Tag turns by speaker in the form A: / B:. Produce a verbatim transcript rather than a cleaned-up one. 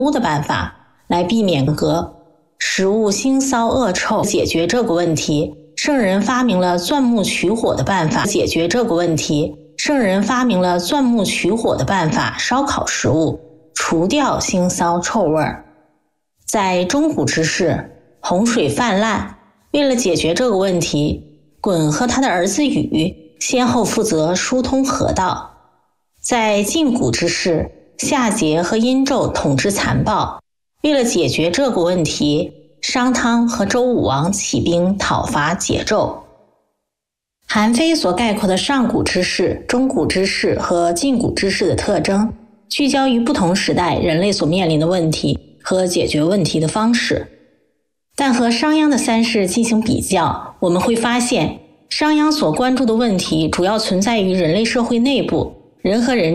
A: 的办法来避免隔食物腥臊恶臭。解决这个问题，圣人发明了钻木取火的办法。解决这个问题，圣人发明了钻木取火的办法，烧烤食物，除掉腥臊臭味。在中古之世，洪水泛滥，为了解决这个问题，鲧和他的儿子禹先后负责疏通河道。在晋古之世，夏桀和殷纣统治残暴，为了解决这个问题，商汤和周武王起兵讨伐桀纣。韩非所概括的上古之世、中古之世和晋古之世的特征，聚焦于不同时代人类所面临的问题和解决问题的方式。但和商鞅的三世进行比较，我们会发现，商鞅所关注的问题主要存在于人类社会内部，人和人